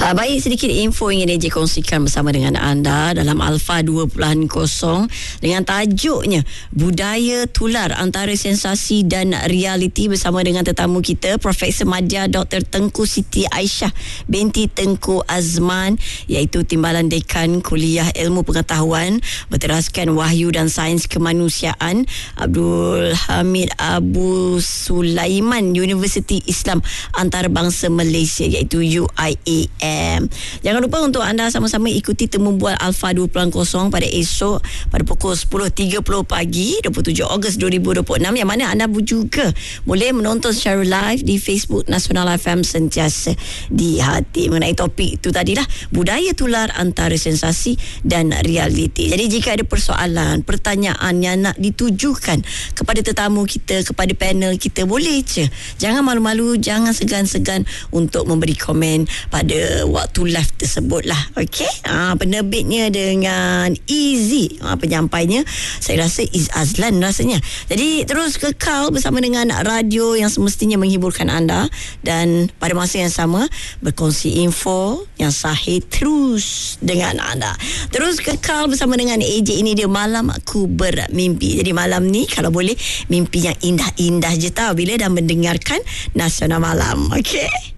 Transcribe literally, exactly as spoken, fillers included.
Uh, baik, sedikit info yang ingin A J kongsikan bersama dengan anda dalam Alpha dua titik kosong dengan tajuknya Budaya Tular Antara Sensasi dan Realiti bersama dengan tetamu kita Profesor Madya Doktor Tengku Siti Aisyah binti Tengku Azman, iaitu Timbalan Dekan Kuliah Ilmu Pengetahuan Berteraskan Wahyu dan Sains Kemanusiaan Abdul Hamid Abu Sulaiman Universiti Islam Antarabangsa Malaysia, iaitu U I A M. Jangan lupa untuk anda sama-sama ikuti temu bual Alpha dua titik kosong pada esok pada pukul sepuluh tiga puluh pagi dua puluh tujuh Ogos dua ribu dua puluh enam, yang mana anda juga boleh menonton secara live di Facebook Nasional F M Sentiasa di Hati mengenai topik itu tadilah, budaya tular antara sensasi dan realiti. Jadi jika ada persoalan, pertanyaan yang nak ditujukan kepada tetamu kita, kepada panel kita, boleh je. Jangan malu-malu, jangan segan-segan untuk memberi komen pada waktu live tersebut lah. Okey, ha, penerbitnya dengan Easy, ha, penyampainya saya rasa Iz Azlan rasanya. Jadi terus kekal bersama dengan radio yang semestinya menghiburkan anda, dan pada masa yang sama berkongsi info yang sahih terus dengan anda. Terus kekal bersama dengan A J. Ini dia Malam Aku Bermimpi. Jadi malam ni kalau boleh mimpi yang indah-indah je tau bila dah mendengarkan Nasional Malam. Okey.